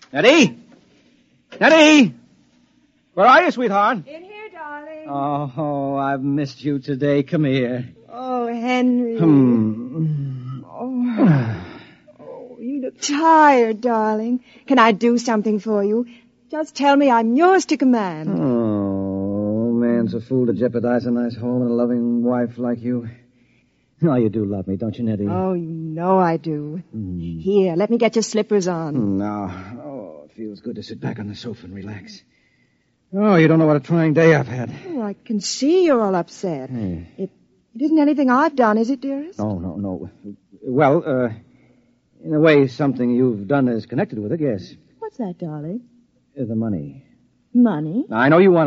Nettie? Nettie! Where are you, sweetheart? In here, darling. Oh, I've missed you today. Come here. Oh, Henry. Oh. Oh, you look tired, darling. Can I do something for you? Just tell me I'm yours to command. Oh, man's a fool to jeopardize a nice home and a loving wife like you. Oh, you do love me, don't you, Nettie? Oh, you know I do. Here, let me get your slippers on. No. Oh, it feels good to sit back on the sofa and relax. Oh, you don't know what a trying day I've had. Oh, I can see you're all upset. It isn't anything I've done, is it, dearest? No. Well, in a way, something you've done is connected with it, yes. What's that, darling? The money. Money? I know you want